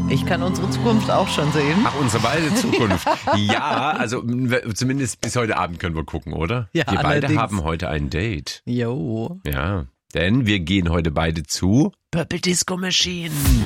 Ich kann unsere Zukunft auch schon sehen. Ach, unsere beide Zukunft. Ja, also zumindest bis heute Abend können wir gucken, oder? Ja, wir beide allerdings. haben heute ein Date. Jo. Ja, denn wir gehen heute beide zu Purple Disco Machine.